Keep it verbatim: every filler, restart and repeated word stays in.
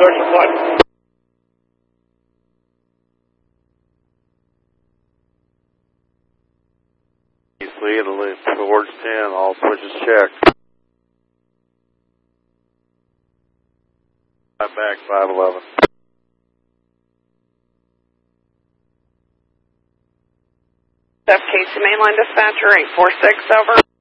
direction flight. Lead towards ten, all switches checked. I'm back, five eleven. F K C mainline dispatcher, eight four six, over.